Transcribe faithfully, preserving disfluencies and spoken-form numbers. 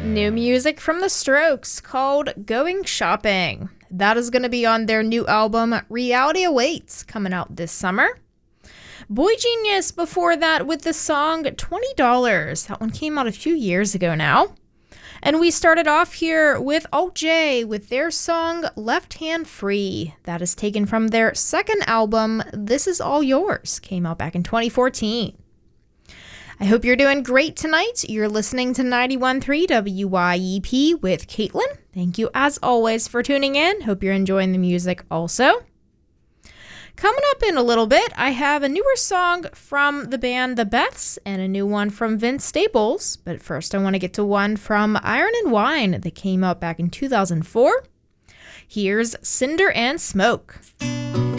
New music from The Strokes called Going Shopping. That is going to be on their new album, Reality Awaits, coming out this summer. Boy Genius before that with the song twenty dollars. That one came out a few years ago now. And we started off here with Alt J with their song Left Hand Free. That is taken from their second album, This Is All Yours. Came out back in twenty fourteen. I hope you're doing great tonight. You're listening to ninety-one point three W Y E P with Caitlin. Thank you as always for tuning in. Hope you're enjoying the music also. Coming up in a little bit, I have a newer song from the band The Beths and a new one from Vince Staples. But first I want to get to one from Iron and Wine that came out back in two thousand four. Here's Cinder and Smoke.